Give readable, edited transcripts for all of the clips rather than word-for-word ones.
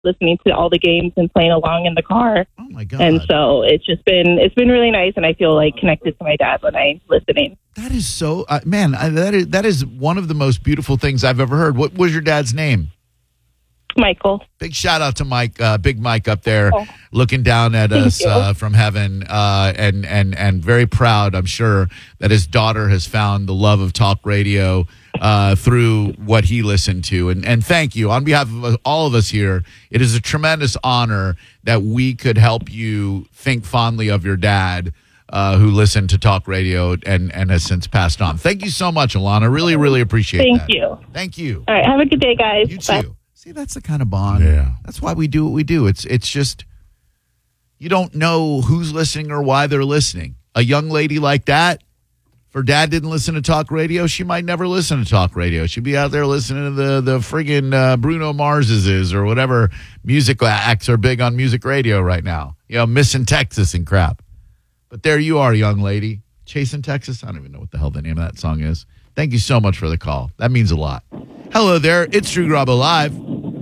listening to all the games and playing along in the car. Oh my God. And so it's been really nice, and I feel like connected to my dad when I'm listening. That is so, that is one of the most beautiful things I've ever heard. What was your dad's name? Michael. Big shout out to Mike, Big Mike up there, Oh. looking down at us from heaven, and very proud, I'm sure, that his daughter has found the love of talk radio through what he listened to. And thank you. On behalf of all of us here, it is a tremendous honor that we could help you think fondly of your dad, who listened to talk radio and has since passed on. Thank you so much, Alana. Really, really appreciate that. Thank you. Thank you. All right. Have a good day, guys. You Bye. too. See, that's the kind of bond. Yeah. That's why we do what we do. It's just, you don't know who's listening or why they're listening. A young lady like that, if her dad didn't listen to talk radio, she might never listen to talk radio. She'd be out there listening to the friggin' Bruno Mars's or whatever music acts are big on music radio right now. You know, Missing Texas and crap. But there you are, young lady. Chasing Texas? I don't even know what the hell the name of that song is. Thank you so much for the call. That means a lot. Hello there. It's Drew Garabo Live.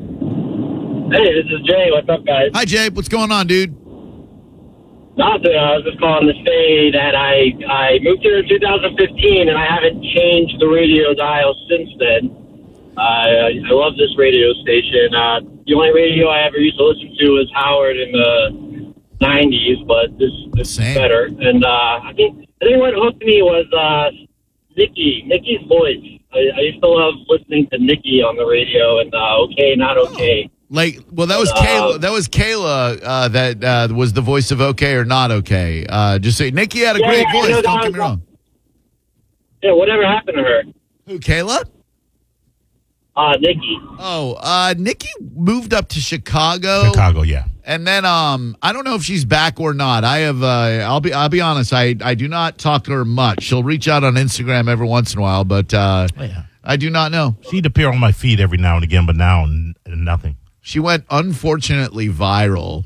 Hey, this is Jay. What's up, guys? Hi, Jay. What's going on, dude? Nothing. I was just calling to say that I moved here in 2015, and I haven't changed the radio dial since then. I love this radio station. The only radio I ever used to listen to was Howard in the 90s, but this is better. And I think what hooked me was Nikki's voice. I used to love listening to Nikki on the radio and Okay, Not Okay. That was Kayla. That was Kayla. That was the voice of Okay or Not Okay. Just say Nikki had a great voice. Don't get me wrong. Yeah, whatever happened to her? Who, Kayla? Nikki. Oh, Nikki moved up to Chicago. Chicago, yeah. And then I don't know if she's back or not. I have I'll be honest, I do not talk to her much. She'll reach out on Instagram every once in a while, but I do not know. She'd appear on my feed every now and again, but now nothing. She went unfortunately viral.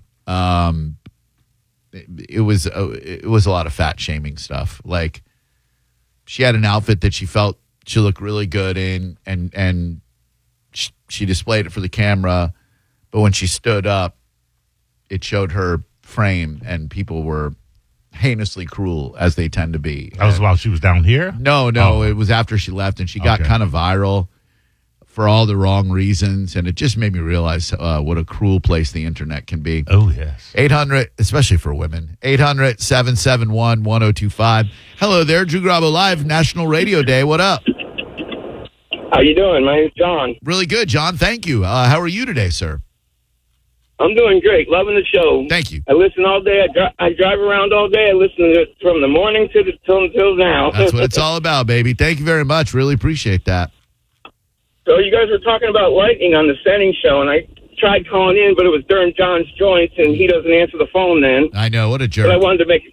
It was a lot of fat shaming stuff. Like, she had an outfit that she felt she looked really good in, and she displayed it for the camera, but when she stood up, it showed her frame, and people were heinously cruel, as they tend to be. That was while she was down here? No, it was after she left, and she got kind of viral for all the wrong reasons, and it just made me realize what a cruel place the internet can be. Oh, yes. 800, especially for women, 800-771-1025. Hello there, Drew Garabo Live, National Radio Day. What up? How you doing? My name's John. Really good, John. Thank you. How are you today, sir? I'm doing great. Loving the show. Thank you. I listen all day. I drive around all day. I listen to it from the morning till now. That's what it's all about, baby. Thank you very much. Really appreciate that. So you guys were talking about lightning on the setting show, and I tried calling in, but it was during John's joints, and he doesn't answer the phone then. I know. What a jerk. But I wanted to make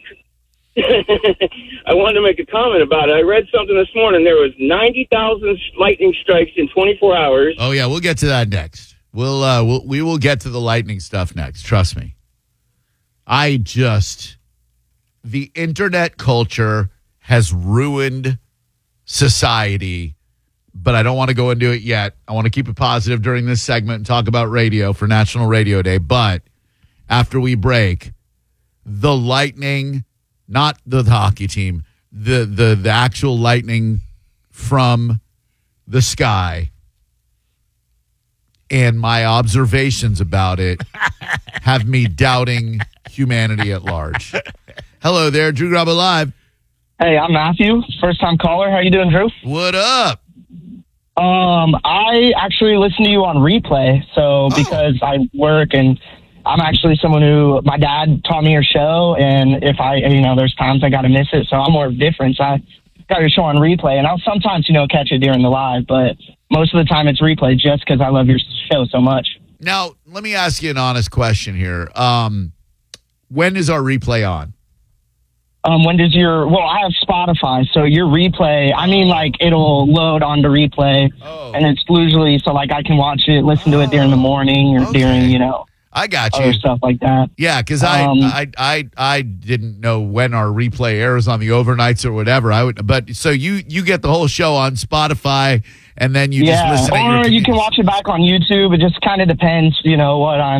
a comment about it. I read something this morning. There was 90,000 lightning strikes in 24 hours. Oh, yeah. We'll get to that next. We will get to the lightning stuff next. Trust me. The internet culture has ruined society, but I don't want to go into it yet. I want to keep it positive during this segment and talk about radio for National Radio Day. But after we break, the lightning, not the hockey team, the actual lightning from the sky, and my observations about it have me doubting humanity at large. Hello there, Drew Garabo Live. Hey, I'm Matthew, first-time caller. How you doing, Drew? What up? I actually listen to you on replay, because I work and I'm actually someone who, my dad taught me your show, and if there's times I got to miss it, so I'm more of a difference. I got your show on replay, and I'll sometimes, catch it during the live, but most of the time it's replay just because I love your show so much. Now, let me ask you an honest question here. When is our replay on? I have Spotify, so your replay, it'll load onto replay, and it's usually, I can watch it, listen to it during the morning or during, I got you. other stuff like that. Yeah, because I didn't know when our replay airs on the overnights or whatever. But so you get the whole show on Spotify, and then you just listen. Or you can watch it back on YouTube. It just kind of depends, what